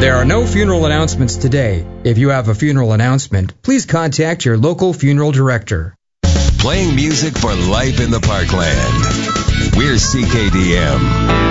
There are no funeral announcements today. If you have a funeral announcement, please contact your local funeral director. Playing music for life in the Parkland. We're CKDM.